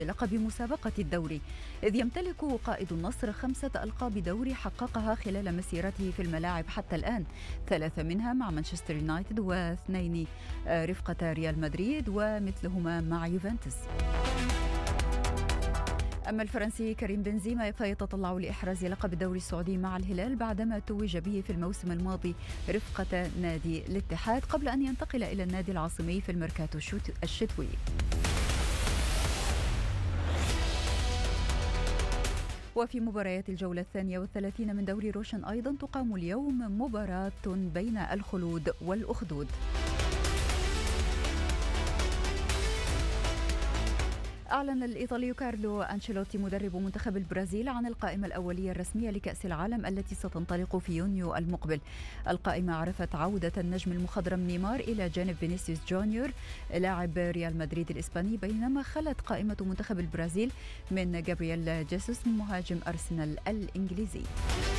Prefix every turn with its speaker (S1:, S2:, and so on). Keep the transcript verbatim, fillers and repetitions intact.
S1: لقب مسابقة الدوري، إذ يمتلك قائد النصر خمسة ألقاب دوري حققها خلال مسيرته في الملاعب حتى الآن، ثلاثة منها مع مانشستر يونايتد واثنين رفقة ريال مدريد ومثلهما مع يوفنتوس. أما الفرنسي كريم بنزيما فيتطلع لإحراز لقب الدوري السعودي مع الهلال بعدما توج به في الموسم الماضي رفقة نادي الاتحاد قبل أن ينتقل إلى النادي العاصمي في الميركاتو الشتوي. وفي مباريات الجولة الثانية والثلاثين من دوري روشن أيضا تقام اليوم مباراة بين الخلود والأخدود. أعلن الإيطالي كارلو أنشيلوتي مدرب منتخب البرازيل عن القائمة الأولية الرسمية لكأس العالم التي ستنطلق في يونيو المقبل. القائمة عرفت عودة النجم المخضرم نيمار إلى جانب فينيسيوس جونيور لاعب ريال مدريد الإسباني، بينما خلت قائمة منتخب البرازيل من جابرييل جيسوس مهاجم أرسنال الإنجليزي.